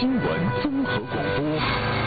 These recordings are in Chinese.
新闻综合广播。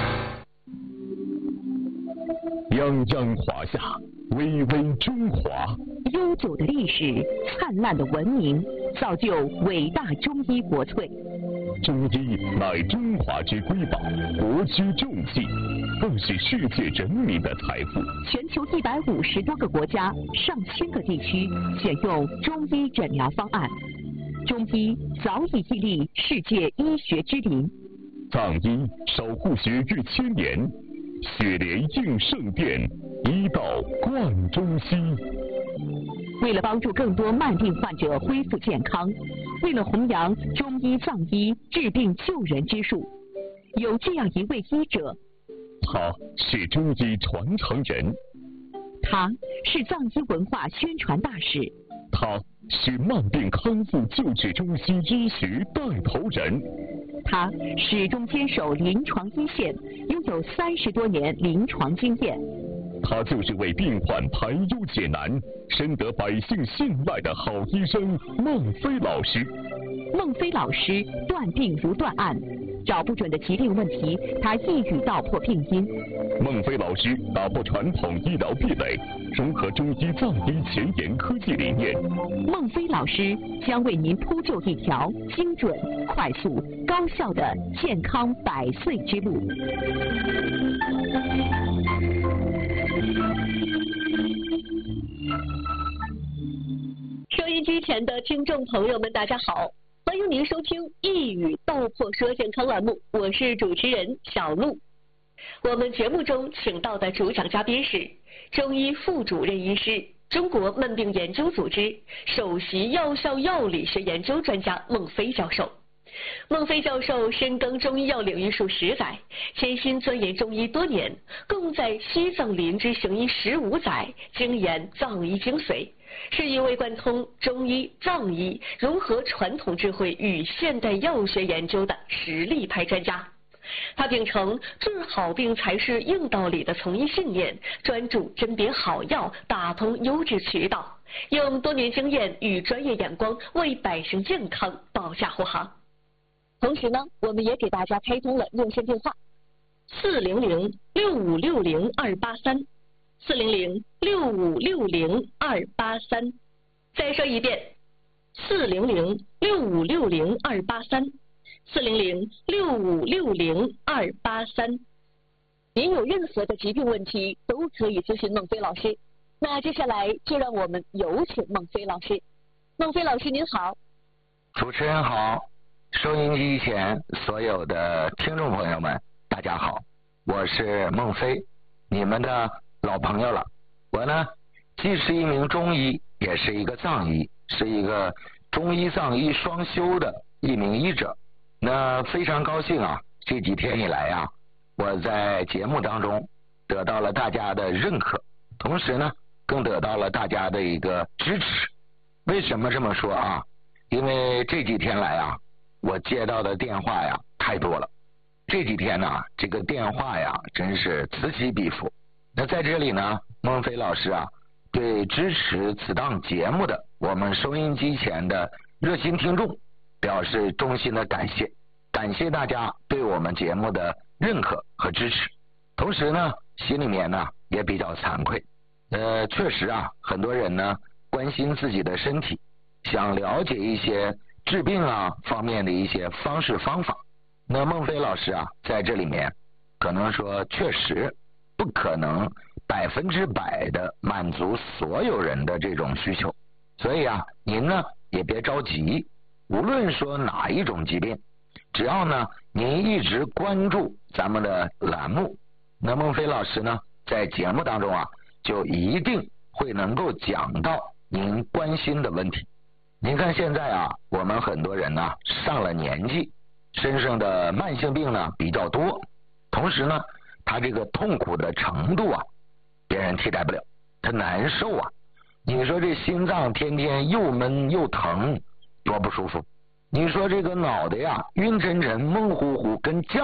泱泱华夏，巍巍中华。 悠久的历史，灿烂的文明，造就伟大中医国粹。 中医乃中华之瑰宝，国之重器，更是世界人民的财富。 全球150多个国家、上千个地区选用中医诊疗方案。中医早已屹立世界医学之林。 藏医守护学逾千年，血莲应圣殿，医道贯中西。 为了帮助更多慢病患者恢复健康，为了弘扬中医藏医治病救人之术，有这样一位医者， 他是中医传承人， 他是藏医文化宣传大使， 他是慢病康复救治中西医学带头人， 他始终坚守临床一线，拥有30多年临床经验。 他就是为病患排忧解难、深得百姓信赖的好医生孟非老师。 孟非老师断病如断案，找不准的疾病问题，他一语道破病因。 孟非老师打破传统医疗壁垒，融合中医藏医前沿科技理念。 孟非老师将为您铺就一条精准、快速、高效的健康100岁之路。收音机前的听众朋友们，大家好，欢迎您收听一语道破说健康栏目，我是主持人小璐。我们节目中请到的主讲嘉宾是中医副主任医师、中国慢病研究组织首席药效药理学研究专家孟非教授。孟非教授深耕中医药领域数10载，潜心钻研中医多年，共在西藏林芝行医15载，精研藏医精髓，是一位贯通中医、藏医，融合传统智慧与现代药学研究的实力派专家。他秉承治好病才是硬道理的从医信念，专注甄别好药，打通优质渠道，用多年经验与专业眼光为百姓健康保驾护航。同时呢，我们也给大家开通了热线电话400-6560-283，400-6560-283。再说一遍，400-6560-283，400-6560-283。您有任何的疾病问题都可以咨询孟非老师。那接下来就让我们有请孟非老师。孟非老师您好。 主持人好，收音机前所有的听众朋友们大家好，我是孟非，你们的老朋友了。我呢既是一名中医，也是一个藏医，是一个中医藏医双修的一名医者。那非常高兴啊，这几天以来啊，我在节目当中得到了大家的认可，同时呢更得到了大家的一个支持。为什么这么说啊？因为这几天来啊，我接到的电话呀太多了，这几天呢这个电话呀真是此起彼伏。那在这里呢，孟非老师啊对支持此档节目的我们收音机前的热心听众表示衷心的感谢，感谢大家对我们节目的认可和支持。同时呢心里面呢也比较惭愧，确实啊很多人呢关心自己的身体，想了解一些治病啊方面的一些方式方法。那孟非老师啊在这里面可能说确实不可能100%的满足所有人的这种需求，所以啊您呢也别着急，无论说哪一种疾病，只要呢您一直关注咱们的栏目，那孟非老师呢在节目当中啊就一定会能够讲到您关心的问题。您看现在啊我们很多人呢上了年纪，身上的慢性病呢比较多，同时呢他这个痛苦的程度啊别人替代不了，他难受啊。你说这心脏天天又闷又疼，多不舒服。你说这个脑袋呀晕沉沉、懵乎乎，跟